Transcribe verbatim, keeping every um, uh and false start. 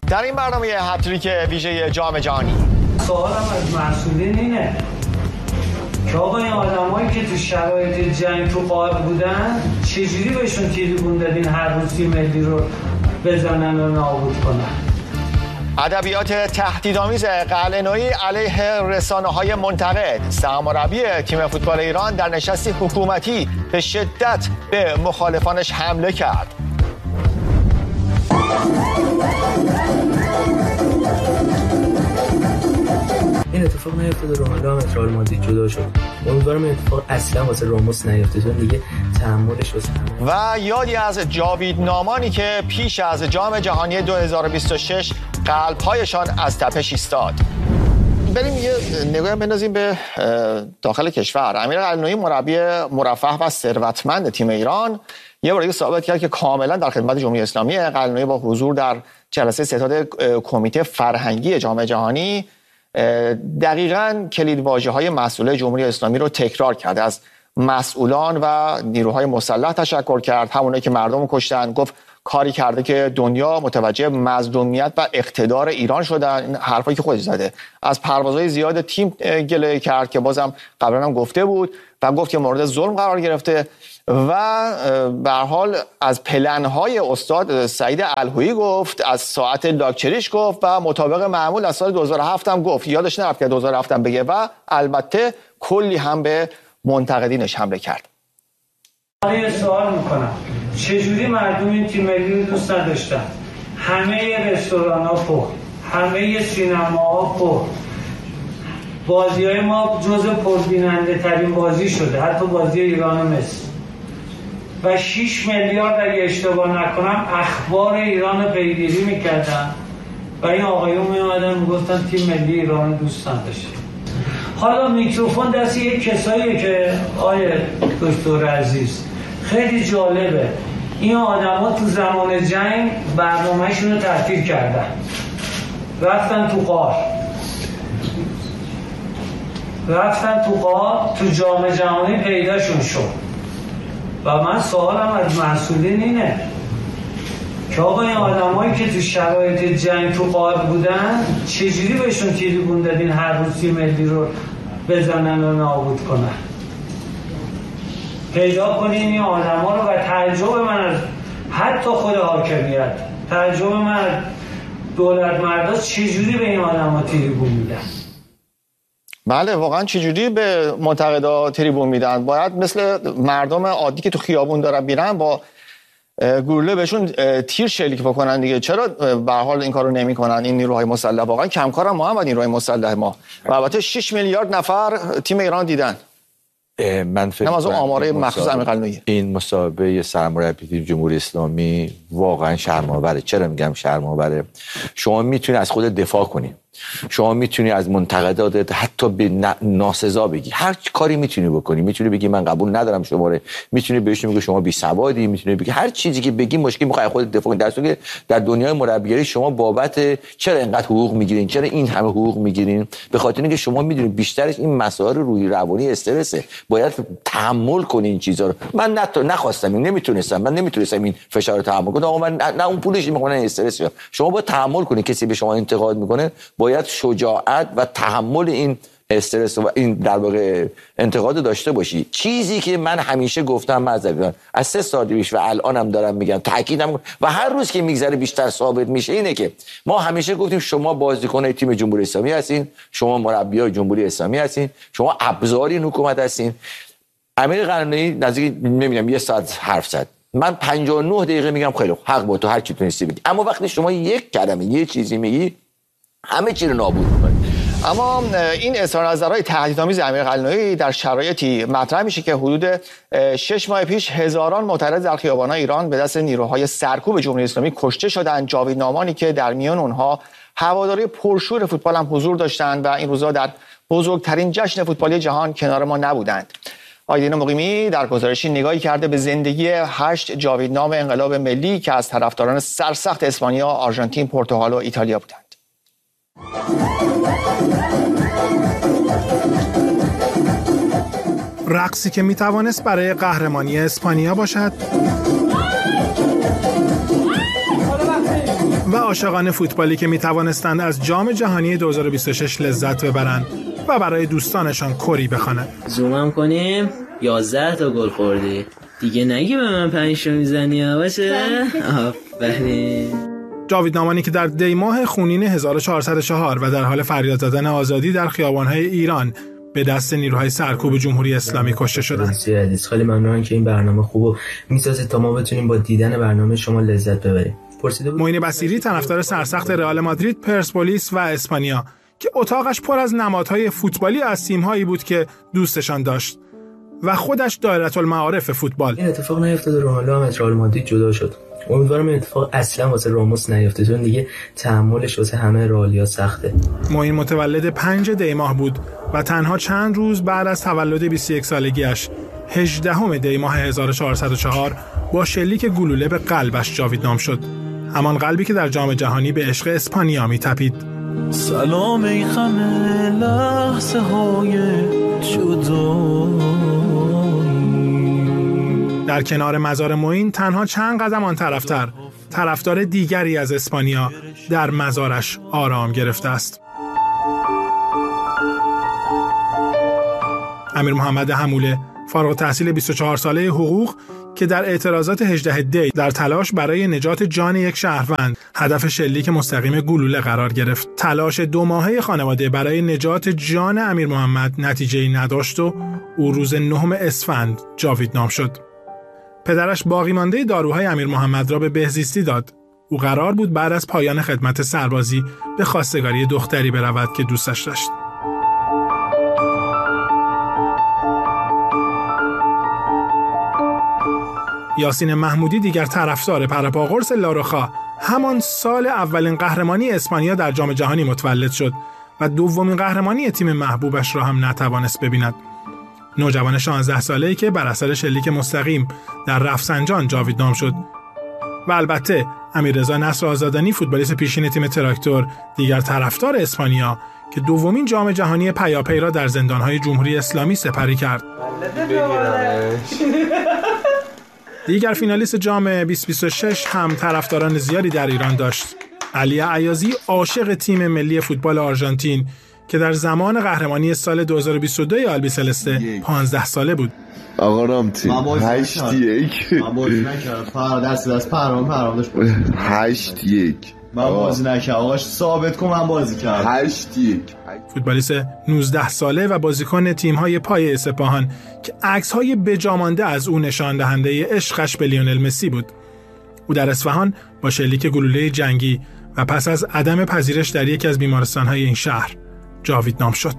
در این برنامه هتریک ویژه جام جهانی سوالم از مسئولین اینه که آقا این آدمایی که تو شرایط جنگ تو قائب بودن چجوری بهشون تیریبون دادین هر روز تیم ملی رو بزنن و نابود کنن؟ ادبیات تهدیدآمیز قلعه‌نویی علیه رسانه‌های منتقد. سرمربی تیم فوتبال ایران در نشستی حکومتی به شدت به مخالفانش حمله کرد. این اتفاق نیفتاد، رونالدو هم از رئال مادرید جدا شد. امیدوارم این اتفاق اصلا واسه راموس نیفته، چون دیگه تحملش واسه و یادی از جاوید نامانی که پیش از جام جهانی دو هزار و بیست و شش قلب‌هایشان از تپش ایستاد. بریم یه نگاه بندازیم به داخل کشور. امیر قلعه‌نویی مربی مرفه و ثروتمند تیم ایران یه بار دیگه ثابت کرد که کاملا در خدمت جمهوری اسلامی. قلعه‌نویی با حضور در جلسه ستاد کمیته فرهنگی جام جهانی دقیقاً کلیدواژه‌های مسئولای جمهوری اسلامی رو تکرار کرد. از مسئولان و نیروهای مسلح تشکر کرد، همونایی که مردم رو کشتن. گفت کاری کرده که دنیا متوجه مظلومیت و اقتدار ایران شدن. این حرفایی که خودش زده. از پروازهای زیاد تیم گله کرد که بازم قبلا هم گفته بود و گفت که مورد ظلم قرار گرفته و به هر حال از پلن‌های استاد سعید الهویی گفت، از ساعت لاکچریش گفت و مطابق معمول از سال دو هزار و هفت هم گفت. یادش نرفت که دو هزار و هفت هم بگه و البته کلی هم به منتقدینش حمله کرد. یه سوال میکنم، چجوری مردم این تیم ملی رو دوست نداشتن؟ همه رستوران‌ها پر، همه سینماها پر، بازی‌های ما جزو پربیننده ترین بازی شده، حتی بازی ایران و مصر. و شش میلیارد اگه اشتباه نکنم اخبار ایران رو پیگیری میکردن و این آقایون میومدن میگفتن تیم ملی ایران رو دوست نداشتن. حالا میکروفون دست یک کساییه که آیه دکتر عزیز خیلی جالبه، این آدما تو زمان جنگ برنامه‌شون رو تعطیل کردن، رفتن تو غار رفتن تو غار تو جام جهانی پیداشون شد. و من سوالم از مسئولین اینه که آقا این آدمایی که تو شرایط جنگ تو غار بودن چجوری بهشون تیریبون دادین هر روز تیم ملی رو بزنن و نابود کنن؟ پیدا کنین این آدما رو. و تعجب من از حتی خود حاکمیت، تعجب من از دولت مردا چجوری به این آدما تیریبون میدن. بله واقعا چجوری به منتقدا تریبون میدن؟ باید مثل مردم عادی که تو خیابون دارن میرن با گلوله بهشون تیر شلیک بکنن دیگه. چرا به هر حال این کارو نمیکنن این نیروهای مسلح؟ واقعا کمکارن ما هم نیروهای مسلح ما. و البته شش میلیارد نفر تیم ایران دیدن. من فکر کنم آماره مخصوص امیر قلعه‌نویی این مسابقه سرمربی تیم جمهوری اسلامی واقعا شرم‌آوره. چرا میگم شرم‌آوره؟ شما میتونی از خود دفاع کنی، شما میتونی از منتقدات حتی به ناسزا بگی، هر کاری میتونی بکنی. میتونی بگی من قبول ندارم شماره، میتونی بهشون بگی شما بی سوادی، میتونی بگی هر چیزی که بگی مشکل میخوای خودت دفاع کنی. در صورتی که در دنیای مربیگری شما بابت چرا اینقدر حقوق میگیرین، چرا این همه حقوق میگیرین، به خاطر اینکه شما میدونید بیشترش این مسائل روحی روانی استرسه. باید تحمل کنی این چیزا رو. من نه نخواستم، این نمیتونستم، من نمیتونستم این فشار رو تحمل کنم. آقا من نه اون پولش میخوام نه استرس. شما باید تحمل کنی. کسی به شما انتقاد میکنه باید شجاعت و تحمل این استرس و این در واقع انتقاد داشته باشی. چیزی که من همیشه گفتم معذرت از سه سال پیش و الانم دارم میگم، تاکیدم و هر روز که میگذره بیشتر ثابت میشه، اینه که ما همیشه گفتیم شما بازیکن تیم جمهوری اسلامی هستین، شما مربیای جمهوری اسلامی هستین، شما ابزار این حکومت هستین. امیر قلعه‌نویی نزدیک نمیدونم یه ساعت حرف زد، من پنجاه و نه دقیقه میگم خیلی حق با تو، هر چی تونستی بگی. اما وقتی شما یک کلمه یه چیزی میگی همه چی رو نابود می‌کنی. اما این اظهار نظرهای تهدیدآمیز امیر قلعه‌نویی در شرایطی مطرح میشه که حدود شش ماه پیش هزاران معترض در خیابان‌های ایران به دست نیروهای سرکوب جمهوری اسلامی کشته شدند. جاوید نامانی که در میان اونها هواداری پرشور فوتبال هم حضور داشتند و این روزا در بزرگترین جشن فوتبالی جهان کنار ما نبودند. آیدین مقیمی در گزارشی نگاهی کرده به زندگی هشت جاویدنام انقلاب ملی که از طرفداران سرسخت اسپانیا، آرژانتین، پرتغال و ایتالیا بودند. رقصی که میتوانست برای قهرمانی اسپانیا باشد و عاشقان فوتبالی که می توانستند از جام جهانی دو هزار و بیست و شش لذت ببرند و برای دوستانشان کری بخوانند. زومم کنیم یازده تا گل خوردی دیگه، نگی به من پنج تا میزنی ها باشه. آفرین. جاوید نامانی که در دی ماه خونین هزار و چهارصد و چهار و در حال فریاد زدن آزادی در خیابان‌های ایران به دست نیروهای سرکوب جمهوری اسلامی کشته شدند. خیلی ممنونم که این برنامه خوبو میسازید تا ما بتونیم با دیدن برنامه شما لذت ببریم. معین بصیری طرفدار سرسخت رئال مادرید، پرسپولیس و اسپانیا که اتاقش پر از نمادهای فوتبالی از تیم‌هایی بود که دوستشان داشت و خودش دایره المعارف فوتبال. این اتفاق نیفتاد، رونالدو هم از رئال مادرید جدا شد. امیدوارم این اتفاق اصلا واسه راموس نیفته، چون دیگه تحملش واسه همه رئالیا سخته. معین متولد پنج دی ماه بود و تنها چند روز بعد از تولد بیست و یک سالگیش هجدهم دی ماه هزار و چهارصد و چهار با شلیک گلوله به قلبش جاویدنام شد. همان قلبی که در جام جهانی به عشق اسپانیا می‌تپید. سلام ای غم لحظه های جدایی. در کنار مزار معین تنها چند قدم آن طرفتر طرفدار دیگری از اسپانیا در مزارش آرام گرفته است. امیر محمد حموله، فارغ التحصیل بیست و چهار ساله حقوق که در اعتراضات هجدهم دی در تلاش برای نجات جان یک شهروند هدف شلیک مستقیم گلوله قرار گرفت. تلاش دو ماهه خانواده برای نجات جان امیر محمد نتیجه‌ای نداشت و او روز نهم اسفند جاویدنام شد. پدرش باقی مانده داروهای امیر محمد را به بهزیستی داد. او قرار بود بعد از پایان خدمت سربازی به خواستگاری دختری برود که دوستش داشت. یاسین محمودی دیگر طرفدار پرپاقرص لاروخا همان سال اولین قهرمانی اسپانیا در جام جهانی متولد شد و دومین قهرمانی تیم محبوبش را هم نتوانست ببیند. نوجوان شانزده ساله‌ای که بر اثر شلیک مستقیم در رفسنجان جاویدنام شد. و البته امیررضا نصر آزادانی، فوتبالیست پیشین تیم تراکتور، دیگر طرفدار اسپانیا که دومین جام جهانی پیاپی را در زندان‌های جمهوری اسلامی سپری کرد. دیگر فینالیست جام بیست و بیست و شش هم طرفداران زیادی در ایران داشت. علی عیاضی، عاشق تیم ملی فوتبال آرژانتین که در زمان قهرمانی سال دو هزار و بیست و دو آلبیسلسته پانزده ساله بود. آقا رامتین هشت یک من بازی نکردم، فرار دست دست پرام پرام داشت هشت یک من بازی نکردم. آقاش ثابت کن من بازی کردم. هشت یک فوتبالیست نوزده ساله و بازیکن تیم‌های پای اسپاهان که عکس‌های بجامانده از او نشان دهنده عشقش به لیونل مسی بود. او در اصفهان با شلیک گلوله جنگی و پس از عدم پذیرش در یکی از بیمارستان‌های این شهر جاویدنام شد.